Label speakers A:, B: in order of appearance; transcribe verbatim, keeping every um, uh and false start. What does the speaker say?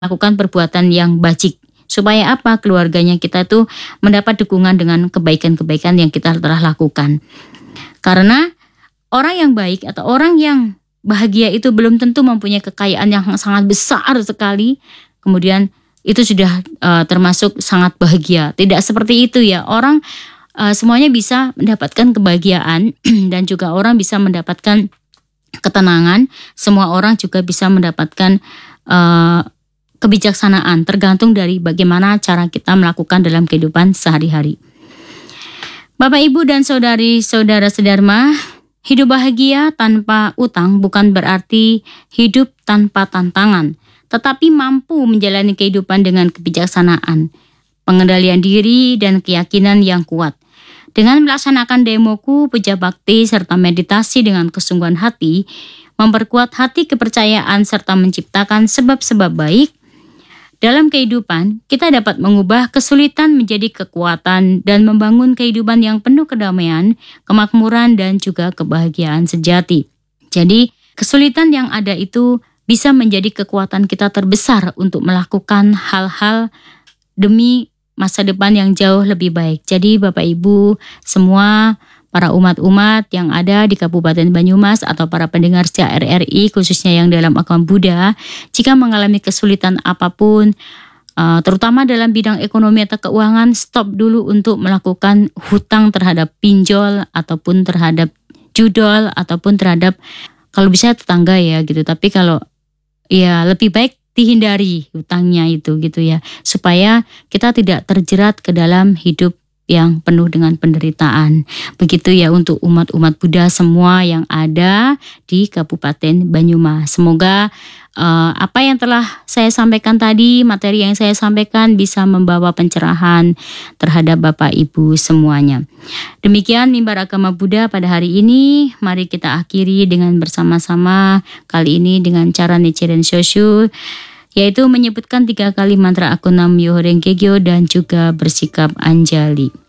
A: melakukan perbuatan yang bajik. Supaya apa? Keluarganya kita tuh mendapat dukungan dengan kebaikan-kebaikan yang kita telah lakukan. Karena orang yang baik atau orang yang bahagia itu belum tentu mempunyai kekayaan yang sangat besar sekali. Kemudian itu sudah uh, termasuk sangat bahagia. Tidak seperti itu ya. Orang uh, semuanya bisa mendapatkan kebahagiaan dan juga orang bisa mendapatkan ketenangan. Semua orang juga bisa mendapatkan uh, kebijaksanaan, tergantung dari bagaimana cara kita melakukan dalam kehidupan sehari-hari. Bapak, Ibu, dan saudari-saudara sedharma, hidup bahagia tanpa utang bukan berarti hidup tanpa tantangan, tetapi mampu menjalani kehidupan dengan kebijaksanaan, pengendalian diri, dan keyakinan yang kuat. Dengan melaksanakan demoku, puja bakti, serta meditasi dengan kesungguhan hati, memperkuat hati kepercayaan serta menciptakan sebab-sebab baik, dalam kehidupan, kita dapat mengubah kesulitan menjadi kekuatan dan membangun kehidupan yang penuh kedamaian, kemakmuran, dan juga kebahagiaan sejati. Jadi, kesulitan yang ada itu bisa menjadi kekuatan kita terbesar untuk melakukan hal-hal demi masa depan yang jauh lebih baik. Jadi, Bapak Ibu semua, para umat-umat yang ada di Kabupaten Banyumas atau para pendengar setia R R I khususnya yang dalam agama Buddha, jika mengalami kesulitan apapun, terutama dalam bidang ekonomi atau keuangan, stop dulu untuk melakukan hutang terhadap pinjol ataupun terhadap judol ataupun terhadap kalau bisa tetangga ya gitu. Tapi kalau ya lebih baik dihindari hutangnya itu gitu ya, supaya kita tidak terjerat ke dalam hidup yang penuh dengan penderitaan. Begitu ya untuk umat-umat Buddha semua yang ada di Kabupaten Banyumas. Semoga uh, apa yang telah saya sampaikan tadi, materi yang saya sampaikan bisa membawa pencerahan terhadap Bapak Ibu semuanya. Demikian mimbar agama Buddha pada hari ini. Mari kita akhiri dengan bersama-sama, kali ini dengan cara Nichiren Shoshu, yaitu menyebutkan tiga kali mantra Aku Nam Myoho Renge Kyo dan juga bersikap anjali.